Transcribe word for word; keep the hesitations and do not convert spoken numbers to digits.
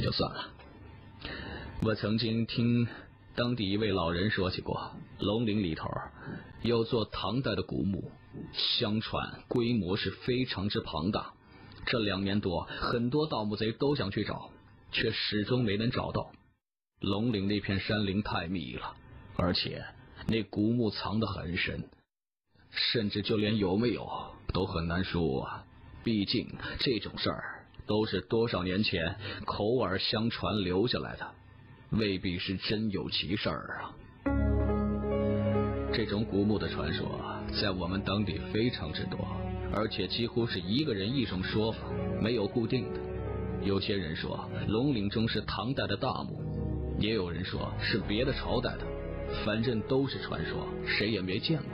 就算了。我曾经听当地一位老人说起过，龙陵里头有座唐代的古墓，相传规模是非常之庞大。这两年多，很多盗墓贼都想去找，却始终没能找到。龙陵那片山林太密了，而且那古墓藏得很深，甚至就连有没有都很难说啊。毕竟这种事儿都是多少年前口耳相传留下来的，未必是真有其事儿啊。这种古墓的传说在我们当地非常之多，而且几乎是一个人一种说法，没有固定的。有些人说龙岭中是唐代的大墓，也有人说是别的朝代的，反正都是传说，谁也没见过。